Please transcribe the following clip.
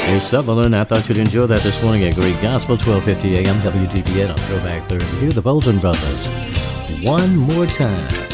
Hey, Sutherland, I thought you'd enjoy that this morning at Greek Gospel, 1250 AM, WTPN on Throwback Thursday. Here, the Bolton Brothers. One more time.